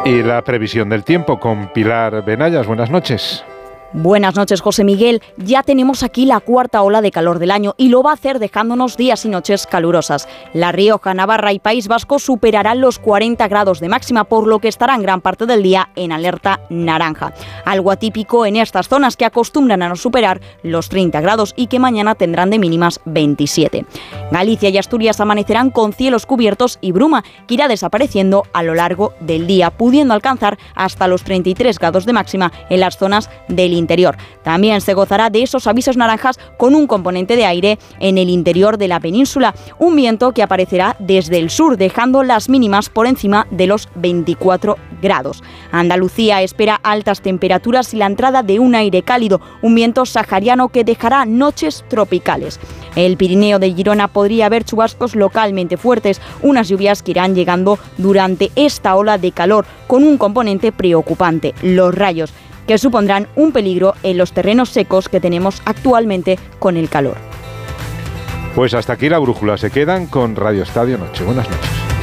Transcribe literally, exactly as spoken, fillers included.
Y la previsión del tiempo con Pilar Benayas. Buenas noches. Buenas noches, José Miguel. Ya tenemos aquí la cuarta ola de calor del año y lo va a hacer dejándonos días y noches calurosas. La Rioja, Navarra y País Vasco superarán los cuarenta grados de máxima, por lo que estarán gran parte del día en alerta naranja. Algo atípico en estas zonas que acostumbran a no superar los treinta grados y que mañana tendrán de mínimas veintisiete. Galicia y Asturias amanecerán con cielos cubiertos y bruma, que irá desapareciendo a lo largo del día, pudiendo alcanzar hasta los treinta y tres grados de máxima en las zonas del interior. También se gozará de esos avisos naranjas con un componente de aire en el interior de la península, un viento que aparecerá desde el sur, dejando las mínimas por encima de los veinticuatro grados. Andalucía espera altas temperaturas y la entrada de un aire cálido, un viento sahariano que dejará noches tropicales. El Pirineo de Girona podría haber chubascos localmente fuertes, unas lluvias que irán llegando durante esta ola de calor con un componente preocupante, los rayos, que supondrán un peligro en los terrenos secos que tenemos actualmente con el calor. Pues hasta aquí la brújula. Se quedan con Radio Estadio Noche. Buenas noches.